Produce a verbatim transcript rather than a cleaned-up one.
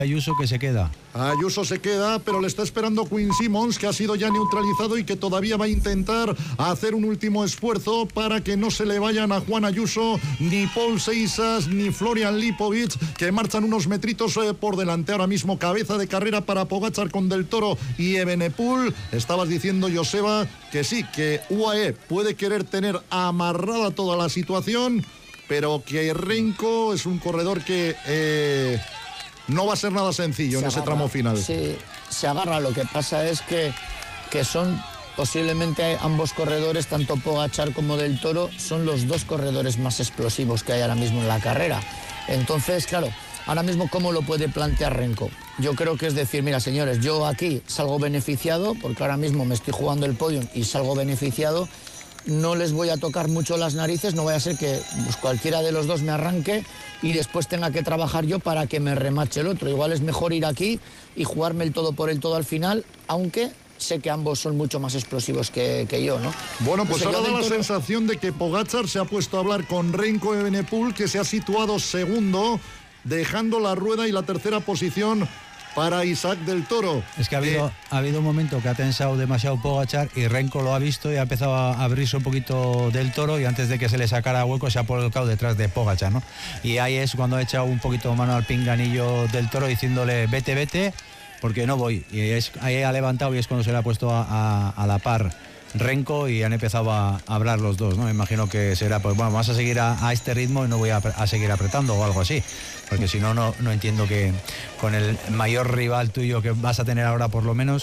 Ayuso que se queda. Ayuso se queda, pero le está esperando Quinn Simmons, que ha sido ya neutralizado y que todavía va a intentar hacer un último esfuerzo para que no se le vayan a Juan Ayuso, ni Paul Seixas, ni Florian Lipovic, que marchan unos metritos eh, por delante. Ahora mismo cabeza de carrera para Pogačar con Del Toro y Evenepoel. Estabas diciendo, Joseba, que sí, que U A E puede querer tener amarrada toda la situación, pero que Renko es un corredor que... Eh, no va a ser nada sencillo se en agarra, ese tramo final. Sí, se agarra. Lo que pasa es que, que son posiblemente ambos corredores, tanto Pogačar como Del Toro, son los dos corredores más explosivos que hay ahora mismo en la carrera. Entonces, claro, ahora mismo, ¿cómo lo puede plantear Renko? Yo creo que es decir, mira, señores, yo aquí salgo beneficiado, porque ahora mismo me estoy jugando el podio y salgo beneficiado. No les voy a tocar mucho las narices, no vaya a ser que pues, cualquiera de los dos me arranque y después tenga que trabajar yo para que me remache el otro. Igual es mejor ir aquí y jugarme el todo por el todo al final, aunque sé que ambos son mucho más explosivos que, que yo, ¿no? Bueno, pues, pues ahora da la Toro... sensación de que Pogačar se ha puesto a hablar con Renko Evenepoel, que se ha situado segundo, dejando la rueda y la tercera posición para Isaac Del Toro. Es que ha habido, eh, ha habido un momento que ha tensado demasiado Pogačar y Renko lo ha visto y ha empezado a abrirse un poquito Del Toro, y antes de que se le sacara hueco se ha colocado detrás de Pogačar, ¿no? Y ahí es cuando ha echado un poquito mano al pinganillo Del Toro diciéndole vete, vete, porque no voy. Y es, ahí ha levantado y es cuando se le ha puesto a, a, a la par Renko y han empezado a, a hablar los dos, ¿no? Me imagino que será, pues bueno, vamos a seguir a, a este ritmo y no voy a, a seguir apretando o algo así, porque si no, no, no entiendo que con el mayor rival tuyo que vas a tener ahora por lo menos